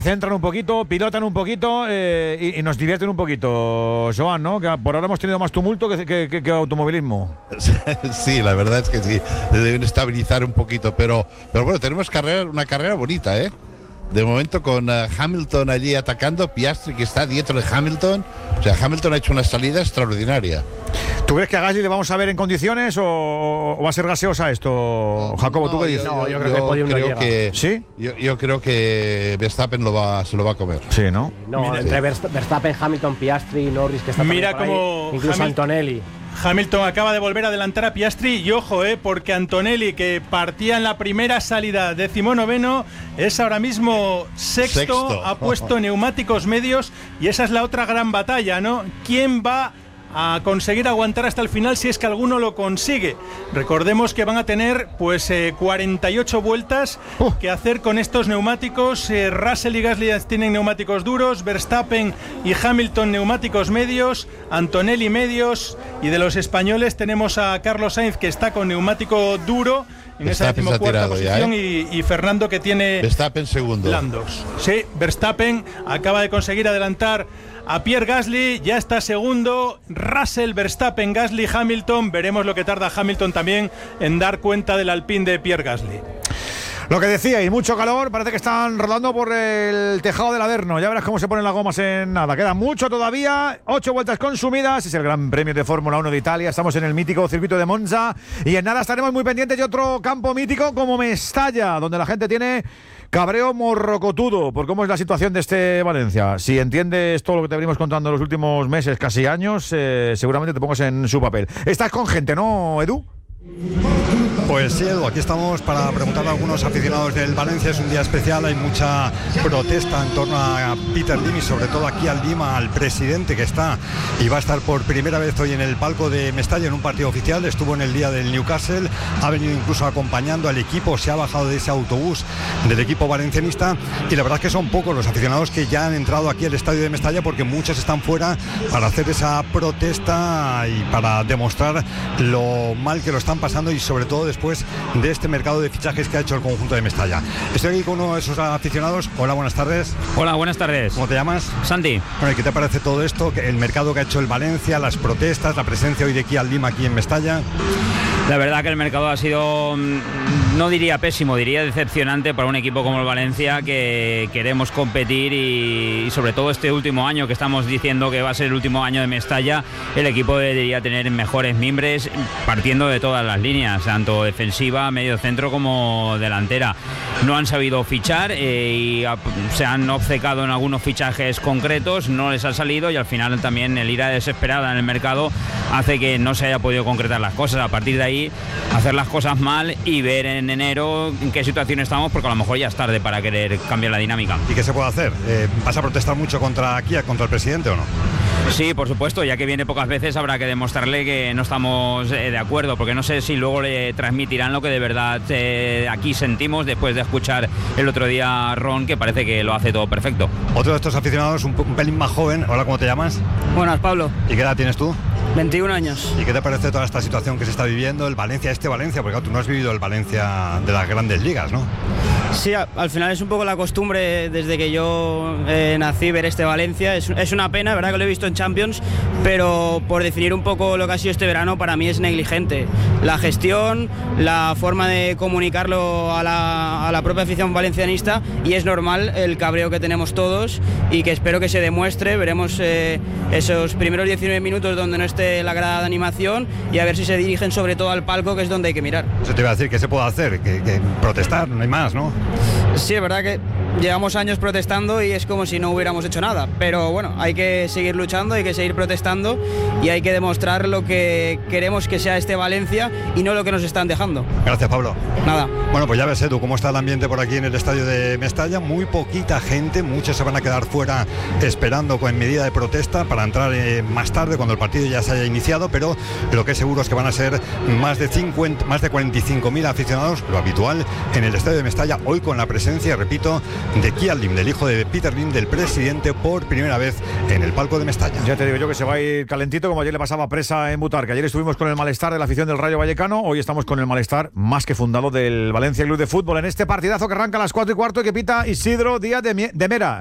centran un poquito, pilotan un poquito y nos divierten un poquito, Joan, ¿no? Que por ahora hemos tenido más tumulto que automovilismo. Sí, la verdad es que sí, deben estabilizar un poquito, pero bueno, tenemos una carrera bonita, ¿eh? De momento con Hamilton allí atacando, Piastri que está dentro de Hamilton, o sea, Hamilton ha hecho una salida extraordinaria. ¿Tú crees que a Gasly le vamos a ver en condiciones o va a ser gaseosa esto, Jacobo? ¿Tú qué dices? Yo creo que el podium no llega. ¿Sí? Yo creo que Verstappen se lo va a comer. Sí, ¿no? No, entre Verstappen, Hamilton, Piastri, Norris, que está Mira por ahí, cómo incluso Antonelli. Hamilton acaba de volver a adelantar a Piastri y ojo, porque Antonelli, que partía en la primera salida 19º, es ahora mismo sexto, ha puesto neumáticos medios y esa es la otra gran batalla, ¿no? ¿Quién va a conseguir aguantar hasta el final si es que alguno lo consigue? Recordemos que van a tener 48 vueltas que hacer con estos neumáticos. Russell y Gasly tienen neumáticos duros, Verstappen y Hamilton neumáticos medios, Antonelli medios, y de los españoles tenemos a Carlos Sainz, que está con neumático duro en esa 14ª posición, y Fernando, que tiene Verstappen segundo. blandos. Sí, Verstappen acaba de conseguir adelantar a Pierre Gasly, ya está segundo. Russell, Verstappen, Gasly, Hamilton. Veremos lo que tarda Hamilton también en dar cuenta del Alpine de Pierre Gasly. Lo que decía, y mucho calor, parece que están rodando por el tejado del Averno. Ya verás cómo se ponen las gomas en nada. Queda mucho todavía, 8 vueltas consumidas. Es el Gran Premio de Fórmula 1 de Italia. Estamos en el mítico circuito de Monza. Y en nada estaremos muy pendientes de otro campo mítico como Mestalla, donde la gente tiene cabreo morrocotudo por cómo es la situación de este Valencia. Si entiendes todo lo que te venimos contando en los últimos meses, casi años, seguramente te pongas en su papel. Estás con gente, ¿no, Edu? Pues sí, Edu, aquí estamos para preguntarle a algunos aficionados del Valencia. Es un día especial, hay mucha protesta en torno a Peter Lim y sobre todo aquí al Lima, al presidente, que está y va a estar por primera vez hoy en el palco de Mestalla en un partido oficial. Estuvo en el día del Newcastle, ha venido incluso acompañando al equipo, se ha bajado de ese autobús del equipo valencianista, y la verdad es que son pocos los aficionados que ya han entrado aquí al estadio de Mestalla, porque muchos están fuera para hacer esa protesta y para demostrar lo mal que lo están pasando, y sobre todo después de este mercado de fichajes que ha hecho el conjunto de Mestalla. Estoy aquí con uno de esos aficionados. Hola, buenas tardes. Hola, buenas tardes. ¿Cómo te llamas? Santi. Bueno, ¿y qué te parece todo esto? El mercado que ha hecho el Valencia, las protestas, la presencia hoy de aquí al Lima, aquí en Mestalla. La verdad que el mercado ha sido, no diría pésimo, diría decepcionante para un equipo como el Valencia, que queremos competir, y sobre todo este último año que estamos diciendo que va a ser el último año de Mestalla, el equipo debería tener mejores mimbres partiendo de todas las líneas, tanto defensiva, medio centro como delantera. No han sabido fichar y se han obcecado en algunos fichajes concretos, no les ha salido, y al final también el ira desesperada en el mercado hace que no se haya podido concretar las cosas. A partir de ahí, hacer las cosas mal y ver en enero en qué situación estamos, porque a lo mejor ya es tarde para querer cambiar la dinámica. ¿Y qué se puede hacer? ¿Vas a protestar mucho contra Kia, contra el presidente, o no? Sí, por supuesto, ya que viene pocas veces habrá que demostrarle que no estamos de acuerdo, porque no sé si luego le transmitirán lo que de verdad aquí sentimos después de escuchar el otro día a Ron, que parece que lo hace todo perfecto. Otro de estos aficionados, un pelín más joven. Hola, ¿cómo te llamas? Buenas, Pablo. ¿Y qué edad tienes tú? 21 años. ¿Y qué te parece toda esta situación que se está viviendo, el Valencia, porque claro, tú no has vivido el Valencia de las grandes ligas, ¿no? Sí, al final es un poco la costumbre desde que yo nací ver este Valencia. Es una pena, verdad que lo he visto en Champions, pero por definir un poco lo que ha sido este verano, para mí es negligente. La gestión, la forma de comunicarlo a la propia afición valencianista, y es normal el cabreo que tenemos todos, y que espero que se demuestre. Veremos esos primeros 19 minutos donde no esté la grada de animación, y a ver si se dirigen sobre todo al palco, que es donde hay que mirar. Eso te iba a decir, ¿qué se puede hacer? Que protestar, no hay más, ¿no? Sí, es verdad que llevamos años protestando y es como si no hubiéramos hecho nada, pero bueno, hay que seguir luchando, hay que seguir protestando, y hay que demostrar lo que queremos que sea este Valencia y no lo que nos están dejando. Gracias, Pablo. Nada. Bueno, pues ya ves, Edu, cómo está el ambiente por aquí en el estadio de Mestalla. Muy poquita gente, muchos se van a quedar fuera esperando con medida de protesta para entrar más tarde, cuando el partido ya se haya iniciado, pero lo que es seguro es que van a ser más de 45.000 aficionados, lo habitual, en el estadio de Mestalla, hoy con la presencia, repito, de Kia Lim, del hijo de Peter Lim, del presidente, por primera vez en el palco de Mestalla. Ya te digo yo que se va a ir calentito, como ayer le pasaba a Presa en Butarque. Ayer estuvimos con el malestar de la afición del Rayo Vallecano, hoy estamos con el malestar más que fundado del Valencia Club de Fútbol en este partidazo que arranca a las 4:15 y que pita Isidro Díaz de Mera.